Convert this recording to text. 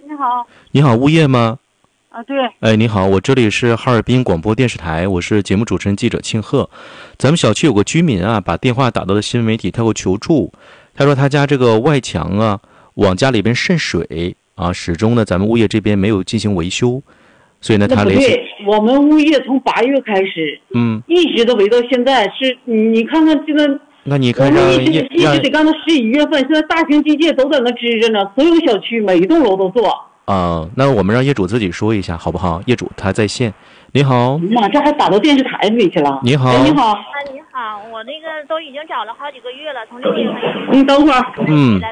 你好。 你好，物业吗？ 啊，对。 哎，你好，我这里是哈尔滨广播电视台，我是节目主持人记者庆贺。咱们小区有个居民啊，把电话打到了新闻媒体，他给我求助。他说他家这个外墙啊，往家里边渗水啊，始终呢咱们物业这边没有进行维修，所以呢他联系。 对，我们物业从8月开始，一直都维到现在。是你看看这个， 那你看我们一直得干到11月份，现在大型机械都在那支着呢，所有小区每一栋楼都做。 那我们让业主自己说一下好不好？业主他在线。你好。 妈，这还打到电视台里去了。 你好。 你好。 你好，我那个都已经找了好几个月了，从6月份。 你等会儿。